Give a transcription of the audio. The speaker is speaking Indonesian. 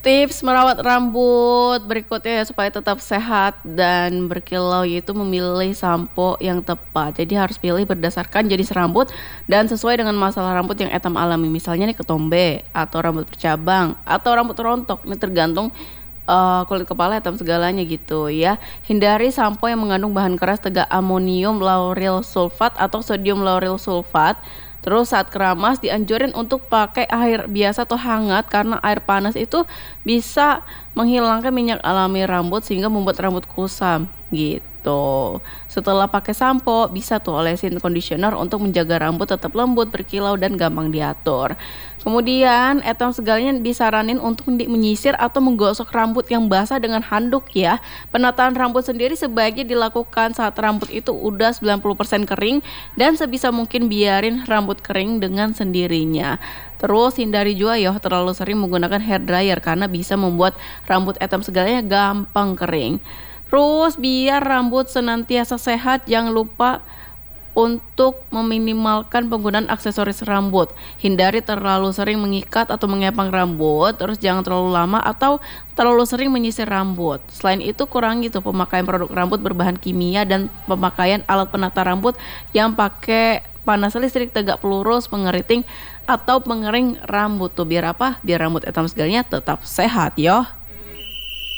Tips merawat rambut berikutnya ya supaya tetap sehat dan berkilau yaitu memilih sampo yang tepat. Jadi harus pilih berdasarkan jenis rambut dan sesuai dengan masalah rambut yang Etam alami. Misalnya nih ketombe atau rambut bercabang atau rambut rontok. Ini tergantung kulit kepala Etam segalanya gitu ya. Hindari sampo yang mengandung bahan keras tegak amonium lauryl sulfat atau sodium lauryl sulfat. Terus saat keramas dianjurin untuk pakai air biasa atau hangat karena air panas itu bisa menghilangkan minyak alami rambut sehingga membuat rambut kusam gitu. Setelah pakai sampo bisa tuh olesin conditioner untuk menjaga rambut tetap lembut, berkilau dan gampang diatur. Kemudian Etam segalanya disaranin untuk menyisir atau menggosok rambut yang basah dengan handuk ya. Penataan rambut sendiri sebaiknya dilakukan saat rambut itu udah 90% kering dan sebisa mungkin biarin rambut kering dengan sendirinya. Terus hindari juga ya terlalu sering menggunakan hair dryer karena bisa membuat rambut Etam segalanya gampang kering. Terus biar rambut senantiasa sehat jangan lupa untuk meminimalkan penggunaan aksesoris rambut. Hindari terlalu sering mengikat atau mengepang rambut, terus jangan terlalu lama atau terlalu sering menyisir rambut. Selain itu kurangi tuh pemakaian produk rambut berbahan kimia dan pemakaian alat penata rambut yang pakai panas listrik, tegak pelurus, pengeriting atau pengering rambut tuh biar apa? Biar rambut Etam segalanya tetap sehat yo.